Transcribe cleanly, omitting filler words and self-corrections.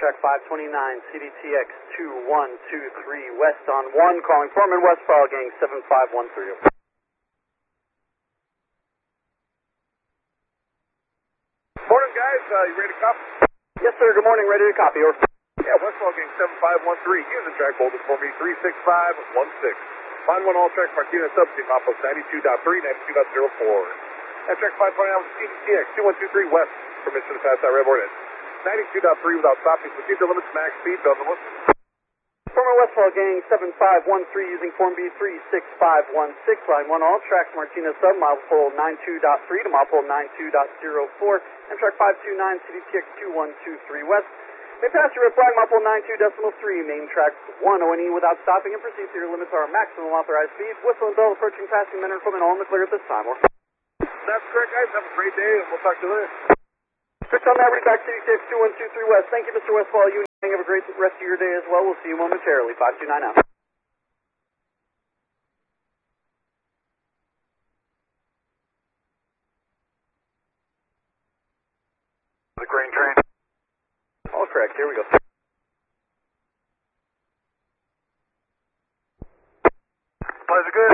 track 529, CDTX 2123 West on 1, calling Foreman Westfall Gang 7513. Morning, guys. You ready to copy? Yes, sir. Good morning. Ready to copy. Over. Yeah, Westfall Gang 7513. Using track Boulder for me 36516. Find one all track Martinez subteam outpost 92.3, 92.04. At track 529 CDTX 2123 West. Permission to pass that red board in. 92.3 without stopping. Proceed to limits max speed. Belgium. Foreman Westfall Gang 7513 using Form B 36516. Line 1 all tracks Martinez sub, mile pole 92.3 to mile pole 92.04. And track 529 CDTX 2123 West. May pass your red flag, mile pole 92.3. Main track 1 ONE without stopping and proceed to your limits are maximum authorized speed. Whistle and bell approaching passing men and equipment all in the clear at this time. That's correct, guys. Have a great day, and we'll talk to you later. Switch on Maverick back CDTX 2123 West. Thank you, Mr. Westfall. You have a great rest of your day as well. We'll see you momentarily. 529 out. The grain train. All correct. Here we go. Plays are good.